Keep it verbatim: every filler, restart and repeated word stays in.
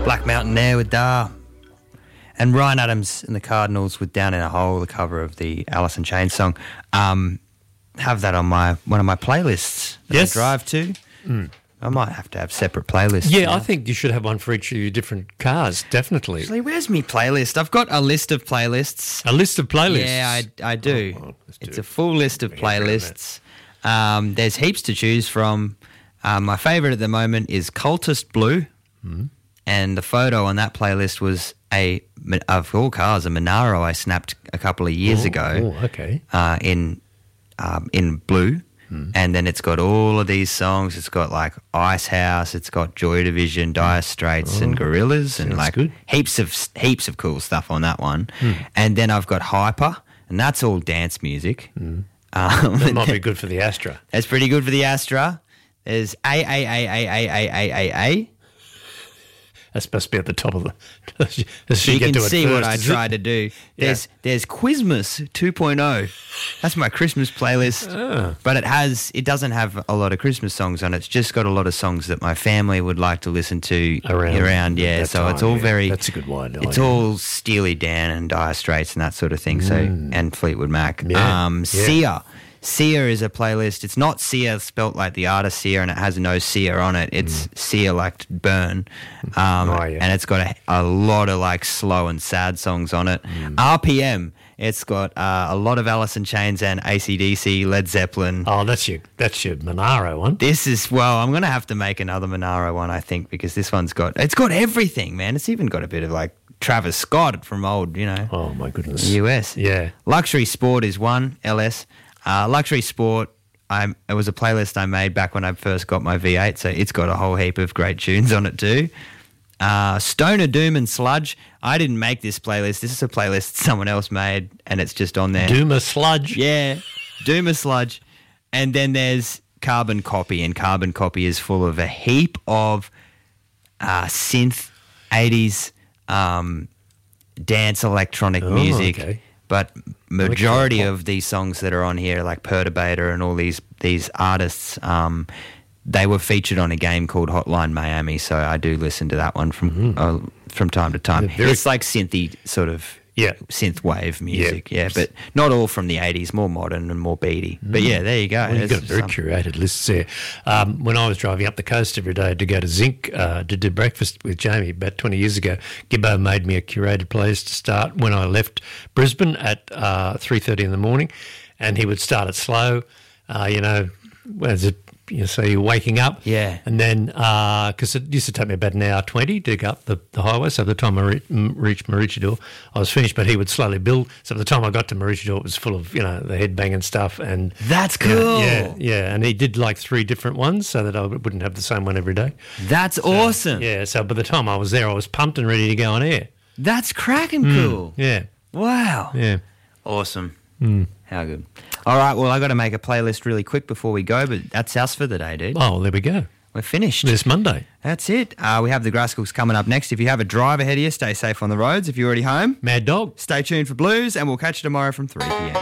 Black Mountain there with Da. And Ryan Adams and the Cardinals with Down in a Hole, the cover of the Alice in Chains song. Um, have that on my one of my playlists that Yes. I drive to. Mm. I might have to have separate playlists. Yeah, now. I think you should have one for each of your different cars, definitely. Actually, where's me playlist? I've got a list of playlists. A list of playlists? Yeah, I, I do. Oh, well, let's do it's it. a full list of Bring it around playlists. Um, there's heaps to choose from. Um, my favourite at the moment is Cultist Blue. Mm. And the photo on that playlist was a, of all cars, a Monaro I snapped a couple of years Oh, ago. oh, okay. Uh, in um, in blue. Mm. And then it's got all of these songs. It's got like Ice House, it's got Joy Division, Dire Straits, Oh, and Gorillaz, and sounds like good. heaps of heaps of cool stuff on that one. Mm. And then I've got Hyper, and that's all dance music. Mm. Um, That might be good for the Astra. That's pretty good for the Astra. There's A A A A A A A A A. That's supposed to be at the top of the... Does You get can to it see what first, I is it? tried to do. Yeah. There's there's Quizmas two point oh. That's my Christmas playlist. Ah. But it has it doesn't have a lot of Christmas songs on it. It's just got a lot of songs that my family would like to listen to Around around yeah. that So it's time, all yeah. very That's a good one. It's Oh, yeah. all Steely Dan and Dire Straits and that sort of thing. So and Fleetwood Mac. Yeah, Um yeah. Sia. Sia is a playlist. It's not Sia spelt like the artist Sia, and it has no Sia on it. It's Sia like burn, um, Oh, yeah. and it's got a, a lot of like slow and sad songs on it. Mm. R P M. It's got uh, a lot of Alice in Chains and A C D C, Led Zeppelin. Oh, that's your that's your Monaro one. This is well. I'm gonna have to make another Monaro one, I think, because this one's got it's got everything, man. It's even got a bit of like Travis Scott from old, you know, Oh, my goodness. U S. Yeah. Luxury Sport is one, L S. Uh, Luxury Sport, I'm, it was a playlist I made back when I first got my V eight, so it's got a whole heap of great tunes on it too. Uh, Stoner Doom and Sludge, I didn't make this playlist. This is a playlist someone else made, and it's just on there. Dooma Sludge. Yeah, Doom and Sludge. And then there's Carbon Copy, and Carbon Copy is full of a heap of uh, synth, eighties um, dance electronic Oh, music. okay. But majority Electro pop. of these songs that are on here, like Perturbator and all these these artists, um, they were featured on a game called Hotline Miami. So I do listen to that one from uh, from time to time. Yeah, very- It's like synthy sort of Yeah. synth wave music, Yeah. yeah, but not all from the eighties, more modern and more beaty. But yeah, there you go. Well, you've got There's very some- curated lists there. Um, when I was driving up the coast every day to go to Zinc uh, to do breakfast with Jamie about twenty years ago, Gibbo made me a curated playlist to start when I left Brisbane at uh, three thirty in the morning, and he would start it slow, uh, you know, as it, you know, so you're waking up. Yeah. And then, because it used to take me about an hour twenty to go up the, the highway, so by the time I re- m- reached Maroochydore, I was finished, but he would slowly build. So by the time I got to Maroochydore, it was full of, you know, the headbanging stuff. And That's you know, cool. yeah, yeah. And he did like three different ones so that I wouldn't have the same one every day. That's awesome. Yeah, so by the time I was there, I was pumped and ready to go on air. That's cracking cool. Yeah, Wow. yeah. Awesome. Mm. How good. All right, well, I got to make a playlist really quick before we go, but that's us for the day, dude. Oh, there we go. We're finished. This Monday. That's it. Uh, we have the Graskels coming up next. If you have a drive ahead of you, stay safe on the roads. If you're already home, Mad Dog. stay tuned for blues, and we'll catch you tomorrow from three p.m.